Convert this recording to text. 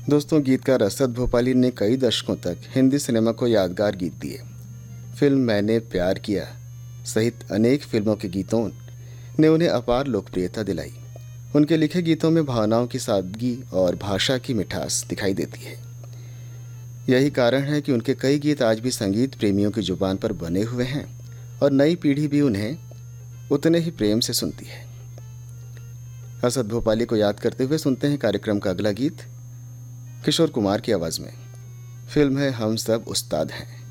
दोस्तों, गीतकार असद भोपाली ने कई दशकों तक हिंदी सिनेमा को यादगार गीत दिए। फिल्म मैंने प्यार किया सहित अनेक फिल्मों के गीतों ने उन्हें अपार लोकप्रियता दिलाई। उनके लिखे गीतों में भावनाओं की सादगी और भाषा की मिठास दिखाई देती है। यही कारण है कि उनके कई गीत आज भी संगीत प्रेमियों की जुबान पर बने हुए हैं और नई पीढ़ी भी उन्हें उतने ही प्रेम से सुनती है। असद भोपाली को याद करते हुए सुनते हैं कार्यक्रम का अगला गीत किशोर कुमार की आवाज़ में। फिल्म है हम सब उस्ताद हैं।